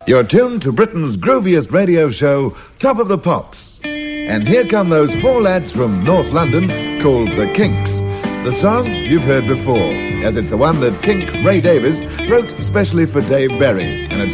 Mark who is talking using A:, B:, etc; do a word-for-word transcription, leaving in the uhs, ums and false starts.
A: You're tuned to Britain's grooviest radio show, Top of the Pops. And here come those four lads from North London called The Kinks. The song you've heard before, as it's the one that Kink Ray Davies wrote especially for Dave Berry, and it's